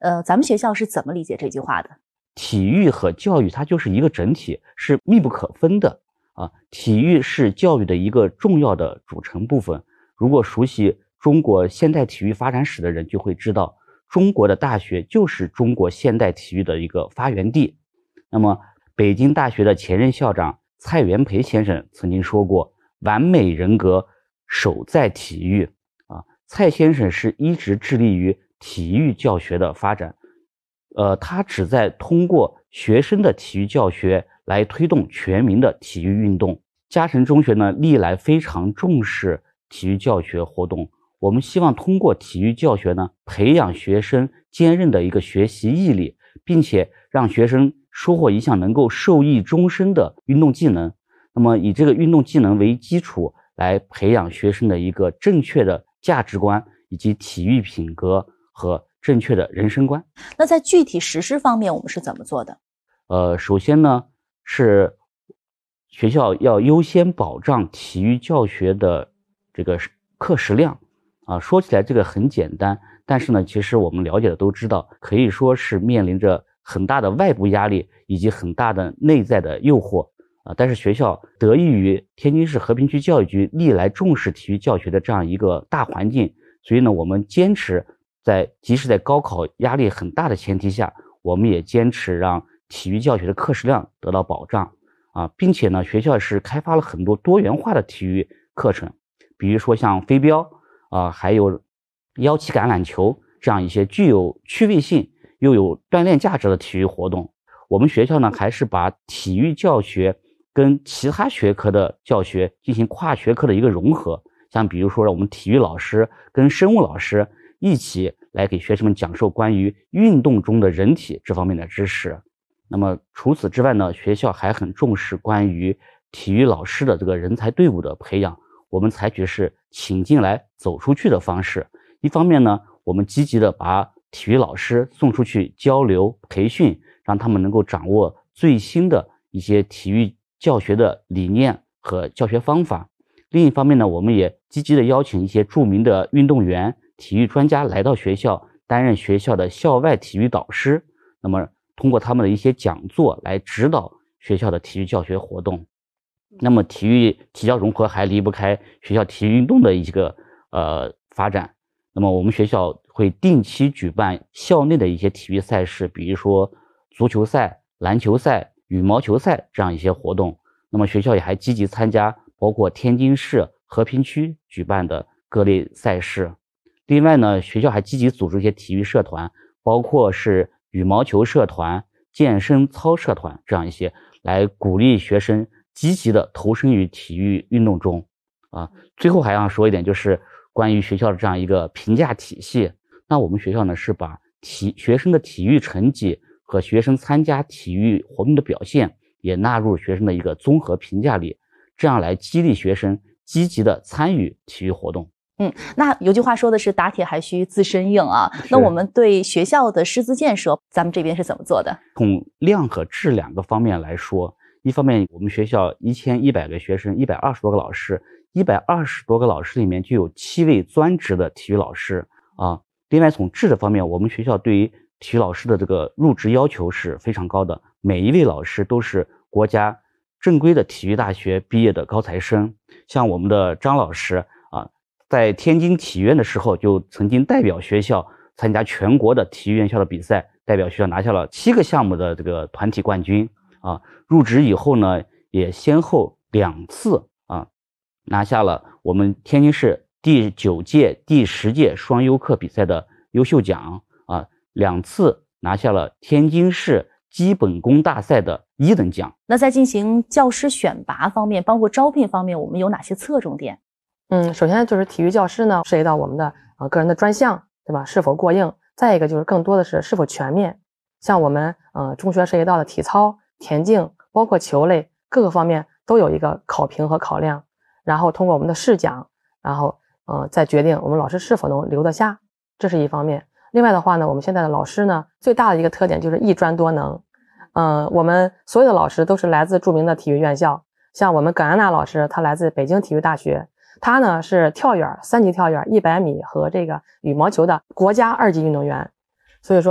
咱们学校是怎么理解这句话的？ 体育和教育它就是一个整体，是密不可分的啊。体育是教育的一个重要的组成部分。如果熟悉中国现代体育发展史的人就会知道，中国的大学就是中国现代体育的一个发源地。那么北京大学的前任校长蔡元培先生曾经说过，完美人格守在体育啊。蔡先生是一直致力于体育教学的发展，他旨在通过学生的体育教学来推动全民的体育运动。嘉诚中学呢，历来非常重视体育教学活动。我们希望通过体育教学呢，培养学生坚韧的一个学习毅力，并且让学生收获一项能够受益终身的运动技能。那么以这个运动技能为基础，来培养学生的一个正确的价值观，以及体育品格和正确的人生观。 那在具体实施方面，我们是怎么做的？ 首先呢，是学校要优先保障体育教学的这个课时量啊。说起来这个很简单，但是呢，其实我们了解的都知道，可以说是面临着很大的外部压力以及很大的内在的诱惑啊。但是学校得益于天津市和平区教育局历来重视体育教学的这样一个大环境，所以呢，我们坚持即使在高考压力很大的前提下，我们也坚持让体育教学的课时量得到保障啊，并且呢，学校是开发了很多多元化的体育课程，比如说像飞镖啊，还有腰旗橄榄球这样一些具有趣味性又有锻炼价值的体育活动。我们学校呢，还是把体育教学跟其他学科的教学进行跨学科的一个融合，像比如说我们体育老师跟生物老师一起来给学生们讲授关于运动中的人体这方面的知识。那么除此之外呢，学校还很重视关于体育老师的这个人才队伍的培养。我们采取是请进来走出去的方式。一方面呢，我们积极的把体育老师送出去交流培训，让他们能够掌握最新的一些体育教学的理念和教学方法。另一方面呢，我们也积极的邀请一些著名的运动员、体育专家来到学校，担任学校的校外体育导师。那么通过他们的一些讲座来指导学校的体育教学活动。那么体育体教融合还离不开学校体育运动的一个发展。那么我们学校会定期举办校内的一些体育赛事，比如说足球赛、篮球赛、羽毛球赛这样一些活动。那么学校也还积极参加包括天津市和平区举办的各类赛事。另外呢，学校还积极组织一些体育社团，包括是羽毛球社团、健身操社团这样一些，来鼓励学生积极的投身于体育运动中啊。最后还要说一点，就是关于学校的这样一个评价体系。那我们学校呢，是把学生的体育成绩和学生参加体育活动的表现也纳入学生的一个综合评价里，这样来激励学生积极的参与体育活动。 那有句话说的是打铁还需自身硬啊。那我们对学校的师资建设，咱们这边是怎么做的？ 从量和质两个方面来说，一方面我们学校1100个学生，120多个老师，120多个老师里面就有7位专职的体育老师啊。另外从质的方面，我们学校对于体育老师的这个入职要求是非常高的，每一位老师都是国家正规的体育大学毕业的高材生。像我们的张老师在天津体院的时候就曾经代表学校参加全国的体育院校的比赛，代表学校拿下了7个项目的这个团体冠军啊。入职以后呢，也先后2次拿下了我们天津市第9届、第10届双优课比赛的优秀奖啊，2次拿下了天津市基本功大赛的1等奖。 那在进行教师选拔方面，包括招聘方面，我们有哪些侧重点？ 首先就是体育教师呢，涉及到我们的个人的专项，对吧？是否过硬？再一个就是更多的是否全面。像我们中学涉及到的体操、田径，包括球类各个方面都有一个考评和考量，然后通过我们的试讲，然后再决定我们老师是否能留得下，这是一方面。另外的话呢，我们现在的老师呢，最大的一个特点就是一专多能。我们所有的老师都是来自著名的体育院校，像我们葛安娜老师，她来自北京体育大学。他呢是跳远、3级跳远、100米和这个羽毛球的国家2级运动员，所以说